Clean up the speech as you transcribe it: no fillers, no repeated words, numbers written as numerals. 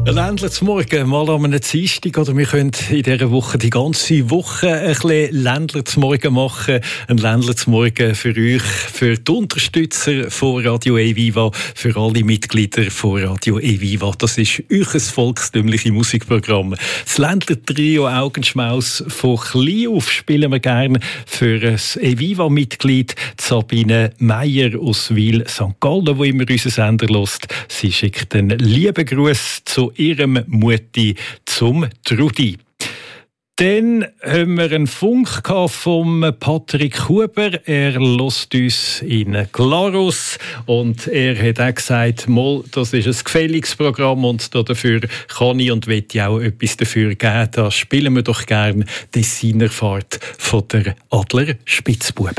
Ländler zum Morgen, mal am Dienstag, oder wir können in dieser Woche die ganze Woche ein bisschen Ländler zum Morgen machen. Ein Ländler zum Morgen für euch, für die Unterstützer von Radio Eviva, für alle Mitglieder von Radio Eviva. Das ist euch ein volkstümliches Musikprogramm. Das Ländler-Trio Augenschmaus von klein auf spielen wir gerne für ein Eviva-Mitglied, Sabine Meyer aus Wil St. Gallen, wo immer unseren Sender hört. Sie schickt einen lieben Gruß zu ihrem Mutti, zum Trudi. Dann haben wir einen Funk von Patrick Huber. Er hört uns in Glarus und er hat auch gesagt, mal, das ist ein gefälliges Programm und dafür kann ich und will ich auch etwas dafür geben. Da spielen wir doch gerne Designerfahrt von der Adler Spitzbuben.